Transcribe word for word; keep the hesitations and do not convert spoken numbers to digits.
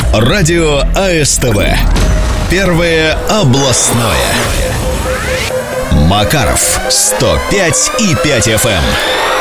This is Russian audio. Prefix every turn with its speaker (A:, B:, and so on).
A: Радио АСТВ. Первое областное. Макаров сто пять и пять эф эм.